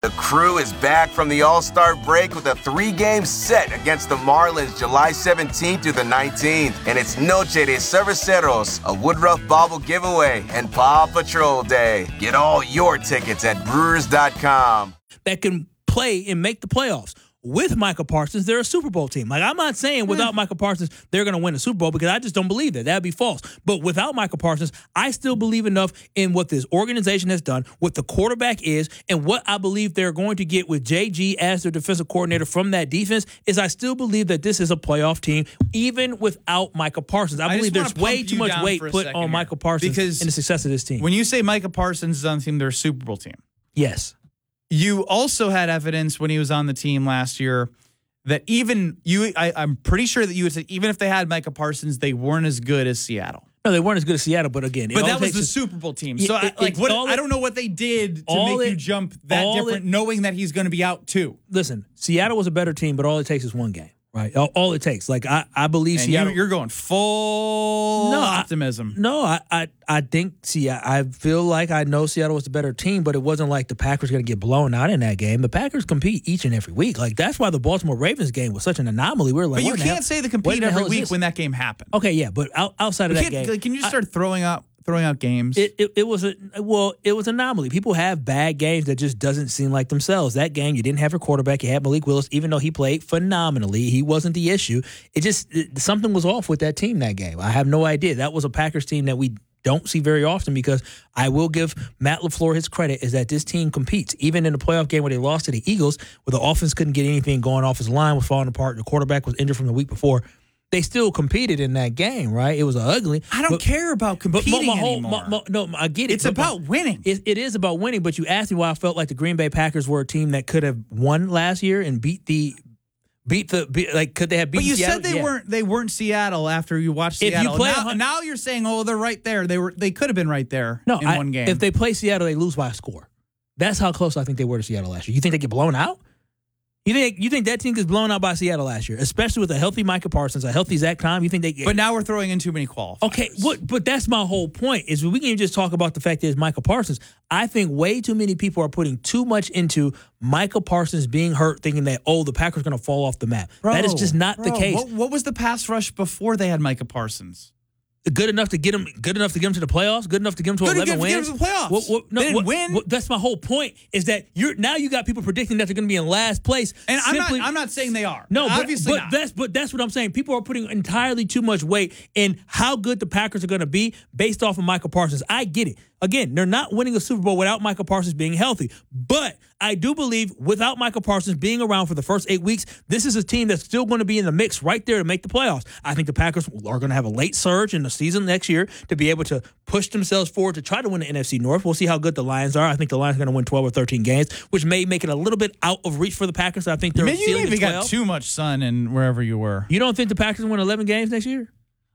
The Crew is back from the All-Star break with a 3-game set against the Marlins July 17th through the 19th. And it's Noche de Cerveceros, a Woodruff Bobble giveaway, and Paw Patrol Day. Get all your tickets at Brewers.com. That can play and make the playoffs. With Micah Parsons, they're a Super Bowl team. Like, I'm not saying without Micah Parsons, they're going to win a Super Bowl because I just don't believe that. That would be false. But without Micah Parsons, I still believe enough in what this organization has done, what the quarterback is, and what I believe they're going to get with JG as their defensive coordinator from that defense is I still believe that this is a playoff team, even without Micah Parsons. I believe there's way too much weight put on Micah Parsons because in the success of this team. When you say Micah Parsons is on the team, they're a Super Bowl team. Yes. You also had evidence when he was on the team last year that I'm pretty sure that you would say even if they had Micah Parsons, they weren't as good as Seattle. No, they weren't as good as Seattle, but again, that was the Super Bowl team. So I don't know what they did to make you jump that different, knowing that he's going to be out too. Listen, Seattle was a better team, but all it takes is one game. Right, all it takes. Like I believe and Seattle. You're going full optimism. I think I feel like I know Seattle was the better team, but it wasn't like the Packers going to get blown out in that game. The Packers compete each and every week. Like that's why the Baltimore Ravens game was such an anomaly. We were like, but you can't say they compete every week when that game happened. Okay, yeah, but outside of that game, can you just start throwing out games? It was an anomaly. People have bad games that just doesn't seem like themselves. That game, you didn't have your quarterback. You had Malik Willis, even though he played phenomenally. He wasn't the issue. Something was off with that team that game. I have no idea. That was a Packers team that we don't see very often because I will give Matt LaFleur his credit is that this team competes. Even in the playoff game where they lost to the Eagles, where the offense couldn't get anything going off his line, was falling apart, the quarterback was injured from the week before. They still competed in that game, right? It was ugly. I don't care about competing anymore. No, I get it. It's about winning. It is about winning, but you asked me why I felt like the Green Bay Packers were a team that could have won last year and could they have beaten Seattle? But you said they weren't Seattle after you watched Seattle. Now you're saying, they're right there. They could have been right there in one game. If they play Seattle, they lose by a score. That's how close I think they were to Seattle last year. You think they get blown out? You think that team gets blown out by Seattle last year, especially with a healthy Micah Parsons, a healthy Zach Tom? You think they get? But now we're throwing in too many qualifiers. Okay, but that's my whole point. Is we can just talk about the fact that it's Micah Parsons. I think way too many people are putting too much into Micah Parsons being hurt, thinking that the Packers are going to fall off the map. That is just not the case. What was the pass rush before they had Micah Parsons? Good enough to get him to the playoffs. Good enough to get him to 11 wins. Get him to the playoffs. They didn't win. That's my whole point. Is that you got people predicting that they're going to be in last place. And I'm not saying they are. No, obviously not. That's what I'm saying. People are putting entirely too much weight in how good the Packers are going to be based off of Micah Parsons. I get it. Again, they're not winning a Super Bowl without Micah Parsons being healthy. But I do believe without Micah Parsons being around for the first 8 weeks, this is a team that's still going to be in the mix right there to make the playoffs. I think the Packers are going to have a late surge in the season next year to be able to push themselves forward to try to win the NFC North. We'll see how good the Lions are. I think the Lions are going to win 12 or 13 games, which may make it a little bit out of reach for the Packers. I think they're you maybe got too much sun in wherever you were. You don't think the Packers win 11 games next year?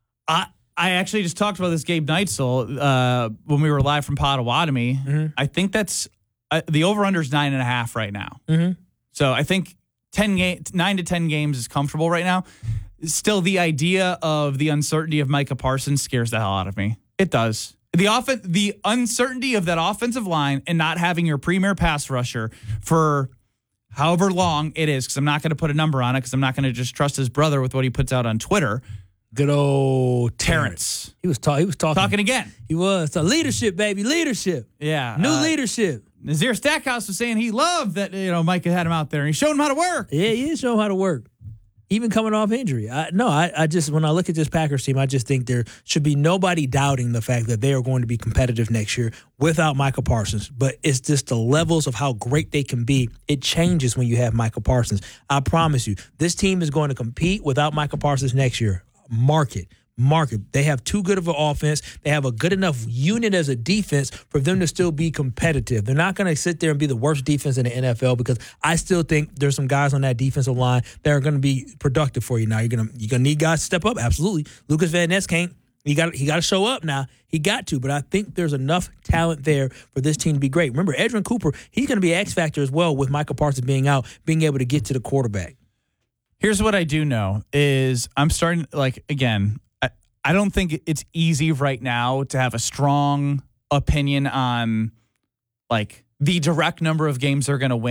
I actually just talked about this Gabe Neitzel when we were live from Potawatomi. Mm-hmm. I think that's the over-under is 9.5 right now. Mm-hmm. So I think 9 to 10 games is comfortable right now. Still, the idea of the uncertainty of Micah Parsons scares the hell out of me. It does. The uncertainty of that offensive line and not having your premier pass rusher for however long it is, because I'm not going to put a number on it, because I'm not going to just trust his brother with what he puts out on Twitter. Good old Terrence. He was talking again. He was. So leadership, baby. Leadership. Yeah. New leadership. Nazir Stackhouse was saying he loved that, Micah had him out there and he showed him how to work. Yeah, he did show him how to work. Even coming off injury. I just, when I look at this Packers team, I just think there should be nobody doubting the fact that they are going to be competitive next year without Micah Parsons. But it's just the levels of how great they can be. It changes when you have Micah Parsons. I promise you, this team is going to compete without Micah Parsons next year. Mark it. They have too good of an offense. They have a good enough unit as a defense for them to still be competitive. They're not going to sit there and be the worst defense in the NFL because I still think there's some guys on that defensive line that are going to be productive for you now. You're gonna need guys to step up. Absolutely. Lucas Van Ness can't. He got to show up now. He got to, but I think there's enough talent there for this team to be great. Remember, Edgerrin Cooper, he's going to be an X factor as well with Micah Parsons being out, being able to get to the quarterback. Here's what I do know is I'm starting, again, I don't think it's easy right now to have a strong opinion on, the direct number of games they're going to win.